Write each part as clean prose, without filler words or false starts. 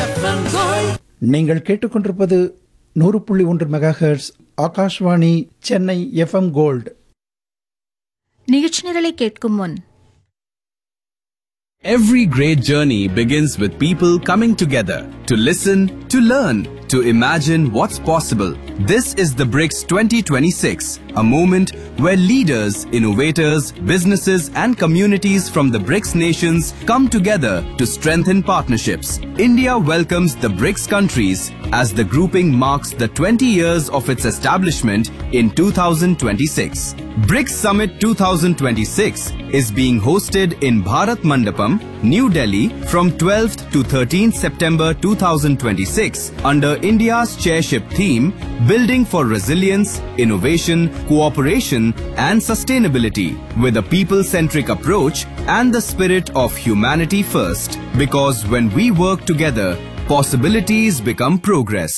நீங்கள் கேட்டுக்கொண்டிருப்பது 100.1 megahertz Akashvani Chennai FM gold. நிகழ்ச்சி நிரலை கேட்கும் முன் Every great journey begins with people coming together to listen, to learn, to imagine what's possible. This is the BRICS 2026, a moment where leaders, innovators, businesses and communities from the BRICS nations come together to strengthen partnerships. India welcomes the BRICS countries as the grouping marks the 20 years of its establishment in 2026. BRICS Summit 2026 is being hosted in Bharat Mandapam, New Delhi from 12th to 13th September 2026 under India's chairship theme Building for Resilience, Innovation, Cooperation and Sustainability with a people-centric approach and the spirit of humanity first. Because when we work together, possibilities become progress.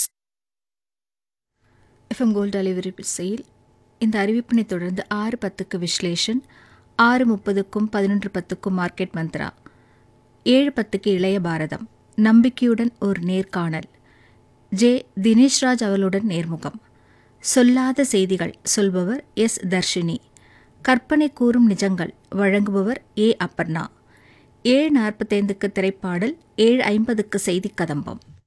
FM gold அலைவரிசையில் இந்த அறிவிப்பினை தொடர்ந்து 6:10க்கு Vishleshan, 6:30க்கும் 11:10க்கும் market Mantra, 7:10க்கு இளைய பாரதம், நம்பிக்கையுடன் ஒரு நேர்காணல், J Dineshraj அவர்களுடன் நேர்முகம், சொல்லாத செய்திகள் சொல்பவர் எஸ் தர்ஷினி, கற்பனை கூறும் நிஜங்கள் வழங்குபவர் ஏ அப்பர்ணா, 7:45க்கு திரைப்பாடல், 7:50க்கு செய்தி கதம்பம்.